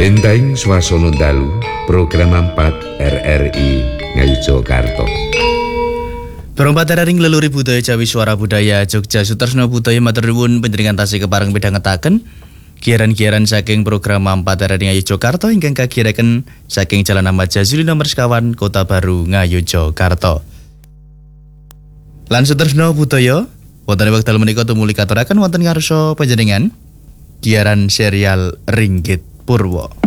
Entahing swasana dalu program 4 RRI Ngayogyakarta. Perompat RRI Ngleluri Budaya Jawi Suara Budaya Jogja Sutresno Budaya matur nuwun panjenengan tasih kepareng midhangetaken giaran-giaran saking program 4 RRI Ngayogyakarta ingkang kagiyaraken saking Jalan Ahmad Jazuli nomor sekawan Kota Baru Ngayogyakarta. Lan Sutresno Budaya wonten wekdal menika tumuli katuraken wonten ngarsa panjenengan giaran serial Ringgit Purwo.